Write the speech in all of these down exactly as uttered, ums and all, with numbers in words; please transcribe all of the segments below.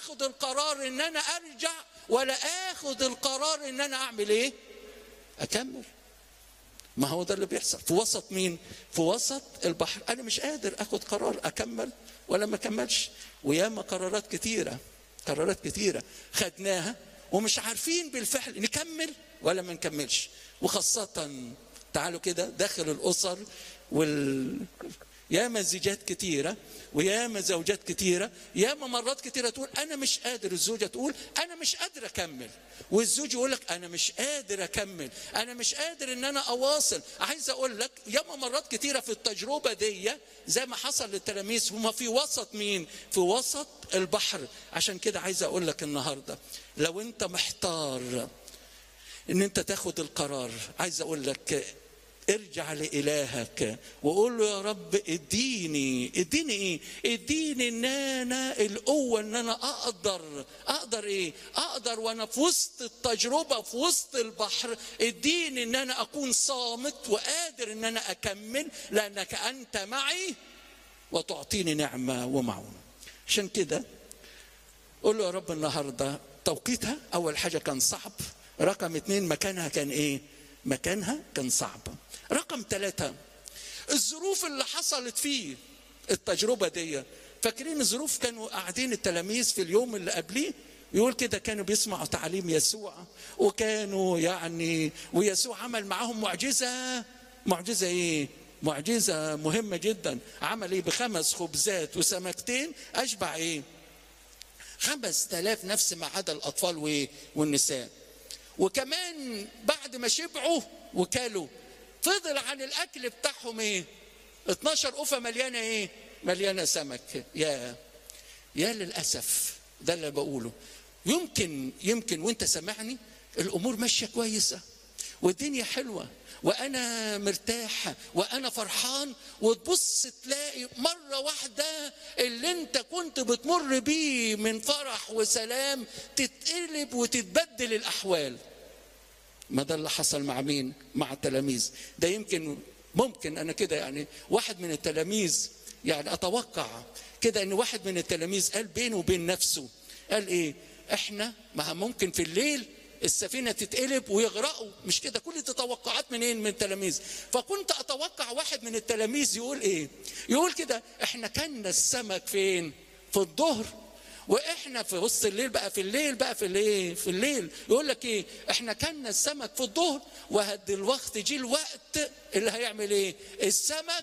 اخد القرار ان انا ارجع ولا اخد القرار ان انا اعمل ايه؟ اكمل. ما هو ده اللي بيحصل في وسط مين؟ في وسط البحر. انا مش قادر اخد قرار اكمل ولا ما اكملش. وياما قرارات كتيره قرارات كتيره خدناها ومش عارفين بالفعل نكمل ولا ما نكملش. وخاصه تعالوا كده داخل الاسر وال ياما زوجات كتيره وياما زوجات كتيره، ياما مرات كتيره تقول انا مش قادر، الزوجه تقول انا مش قادر اكمل، والزوج يقول لك انا مش قادر اكمل، انا مش قادر ان انا اواصل. عايز اقول لك ياما مرات كتيره في التجربه دي زي ما حصل للتلاميذ هما في وسط مين؟ في وسط البحر. عشان كده عايز اقول لك النهارده لو انت محتار ان انت تاخد القرار، عايز اقول لك ارجع لإلهك وقول له يا رب اديني اديني ايه؟ اديني ان انا القوه ان انا اقدر اقدر ايه؟ اقدر وانا في وسط التجربه في وسط البحر، اديني ان انا اكون صامت وقادر ان انا اكمل لانك انت معي وتعطيني نعمه ومعونه. عشان كده قول له يا رب النهارده توقيتها اول حاجه كان صعب، رقم اتنين مكانها كان ايه؟ مكانها كان صعب. رقم ثلاثة الظروف اللي حصلت فيه التجربة دي. فاكرين الظروف؟ كانوا قاعدين التلاميذ في اليوم اللي قبليه يقول كده كانوا بيسمعوا تعليم يسوع، وكانوا يعني ويسوع عمل معاهم معجزة. معجزة ايه؟ معجزة مهمة جدا. عمل ايه؟ بخمس خبزات وسمكتين اشبع ايه؟ خمس تلاف نفس ما عدا الاطفال والنساء. وكمان بعد ما شبعوا وكلوا فضل عن الاكل بتاعهم ايه؟ اتناشر قفه مليانه ايه؟ مليانه سمك. يا يا للاسف ده اللي بقوله. يمكن يمكن وانت سامعني الامور ماشيه كويسه والدنيا حلوه وانا مرتاح وانا فرحان، وتبص تلاقي مره واحده اللي انت كنت بتمر بيه من فرح وسلام تتقلب وتتبدل الاحوال. ما ده اللي حصل مع مين؟ مع التلاميذ. ده يمكن ممكن انا كده يعني واحد من التلاميذ يعني اتوقع كده ان واحد من التلاميذ قال بينه وبين نفسه قال ايه؟ احنا ما ممكن في الليل السفينه تتقلب ويغرقوا، مش كده؟ كل تتوقعات منين؟ من التلاميذ. فكنت اتوقع واحد من التلاميذ يقول ايه؟ يقول كده احنا كنا السمك فين؟ في الظهر، واحنا في وسط الليل بقى في الليل بقى في الليل في الليل يقول لك ايه؟ احنا كنا السمك في الظهر وهد الوقت جه الوقت اللي هيعمل ايه؟ السمك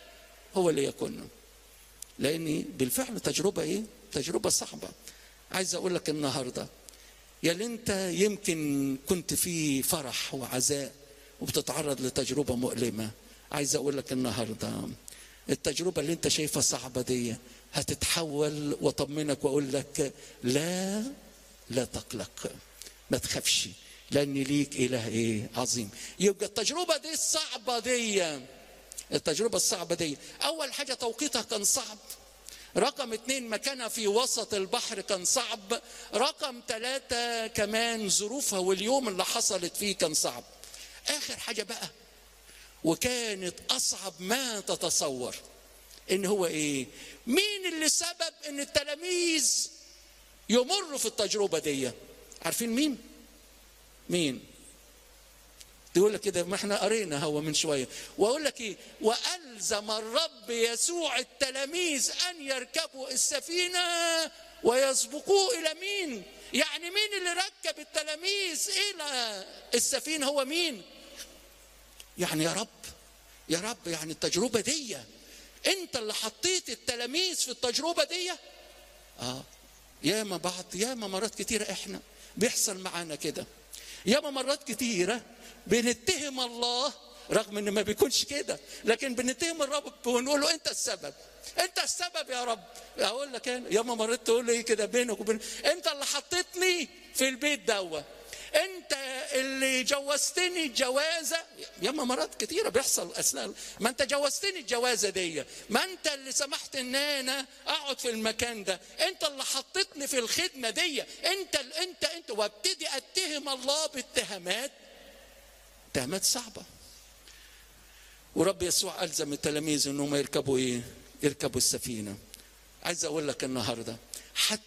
هو اللي يكون. لاني بالفعل تجربه ايه؟ تجربه صعبه. عايز اقول لك النهارده يا اللي انت يمكن كنت في فرح وعزاء وبتتعرض لتجربه مؤلمه، عايز اقول لك النهارده التجربه اللي انت شايفها صعبه دي هتتحول، واطمنك واقول لك لا لا تقلق، ما تخافش، لان ليك اله ايه؟ عظيم. يبقى التجربه دي الصعبه دي التجربه الصعبه دي اول حاجه توقيتها كان صعب، رقم اتنين مكانها في وسط البحر كان صعب، رقم ثلاثة كمان ظروفها واليوم اللي حصلت فيه كان صعب. اخر حاجة بقى وكانت اصعب ما تتصور ان هو ايه؟ مين اللي سبب ان التلاميذ يمروا في التجربة دي؟ عارفين مين؟ مين؟ تقول لك كده ما احنا قرينا هو من شويه، واقول لك ايه؟ والزم الرب يسوع التلاميذ ان يركبوا السفينه ويسبقوه الى مين؟ يعني مين اللي ركب التلاميذ الى السفينه؟ هو مين؟ يعني يا رب يا رب يعني التجربه دي انت اللي حطيت التلاميذ في التجربه دي. اه ياما بعض ياما مرات كتيره احنا بيحصل معانا كده، ياما مرات كتيره بنتهم الله رغم ان ما بيكونش كده، لكن بنتهم الرب ونقول له انت السبب، انت السبب يا رب. اقول لك انا ياما مرات تقول لي كده بينك وبين انت اللي حطيتني في البيت دوت، انت اللي جوزتني الجوازه. ياما مرات كتيره بيحصل اثناء ما انت جوزتني الجوازه دي، ما انت اللي سمحت ان انا اقعد في المكان ده، انت اللي حطيتني في الخدمه دي، انت انت انت وابتدي اتهم الله باتهامات اتهامات صعبه. ورب يسوع الزم التلاميذ انهم يركبوا ايه؟ يركبوا السفينه. عايز اقول لك النهارده حتى